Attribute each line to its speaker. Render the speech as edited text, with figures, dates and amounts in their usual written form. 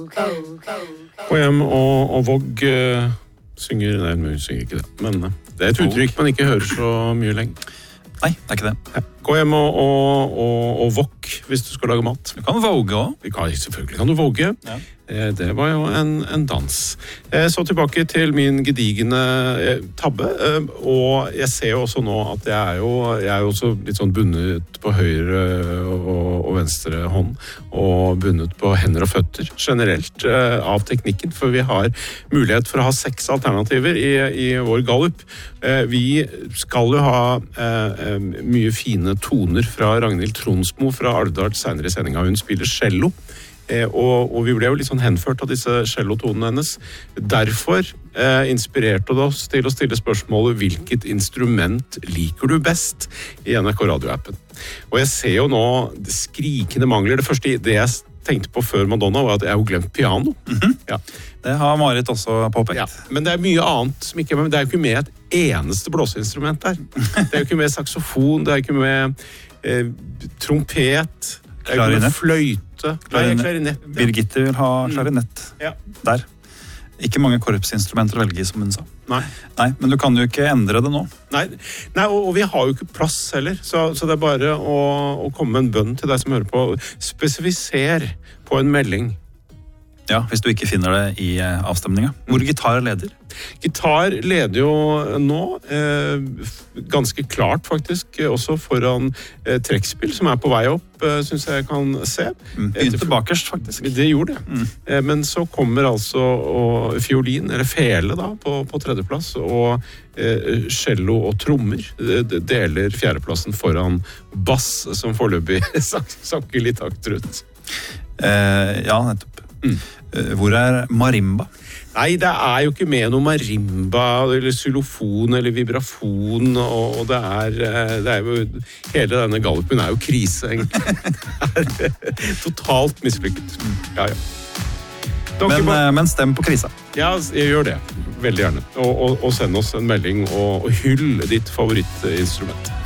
Speaker 1: Gå hjem og Våg synger, nei, hun synger ikke det, men det er et uttrykk man ikke hører så mye lenger.
Speaker 2: Nei, det er ikke det.
Speaker 1: Ja. Gå hjem og Våg hvis du skal lage mat.
Speaker 2: Du kan våge også.
Speaker 1: Selvfølgelig kan du våge. Ja. Det var jo en dans. Så tilbake til min gedigende tabbe, og jeg ser jo også nå at jeg er jo også litt sånn bundet på høyre og venstre hånd, og bundet på hender og føtter generelt av teknikken, for vi har mulighet for å ha 6 alternativer i vår gallup. Vi skal jo ha mye fine toner fra Ragnhild Tronsmo fra Alvdal senere i sendinga. Hun spiller cello. Og vi ble jo litt sånn henført av disse cellotonene hennes. Derfor inspirerte det oss til å stille spørsmålet hvilket instrument liker du best i NRK Radio-appen. Og jeg ser jo nå skrikende mangler. Det jeg tenkte på før Madonna var at jeg har jo glemt piano. Ja.
Speaker 2: Det har Marit også påpekt.
Speaker 1: Ja, men det er mye annet som ikke er med. Det er jo ikke med et eneste blåseinstrument der. Det er jo ikke med saksofon, det er ikke med trompet, det er ikke med fløyte. Klarinett. Ja.
Speaker 2: Birgitte vil ha klarinett.
Speaker 1: Ja.
Speaker 2: Der. Ikke mange korpsinstrumenter å velge, som hun sa.
Speaker 1: Nei,
Speaker 2: men du kan jo ikke endre det nå.
Speaker 1: Nei, og vi har jo ikke plass heller, så det er bare å komme med en bønn til deg som hører på. Spesifiser på en melding.
Speaker 2: Ja, hvis du ikke finner det i avstemningen. Hvor gitar leder?
Speaker 1: Gitar leder jo nå, ganske klart faktisk, også foran trekkspill som er på vei opp, synes jeg kan se.
Speaker 2: Begynte bakerst faktisk.
Speaker 1: Det gjorde det. Men så kommer altså fiolin, eller fele da, på tredjeplass, og cello og trommer deler fjerdeplassen foran bass, som foreløpig sakker litt akterut.
Speaker 2: Ja, nettopp. Hvor er marimba?
Speaker 1: Nei, det er jo ikke med noe marimba, eller xylofon, eller vibrafon, og det er jo, hele denne gallupen er jo krise, egentlig. Det er totalt mislykket. Ja.
Speaker 2: Men stem på krisa.
Speaker 1: Ja, jeg gjør det. Veldig gjerne. Og send oss en melding, og hyll ditt favorittinstrument.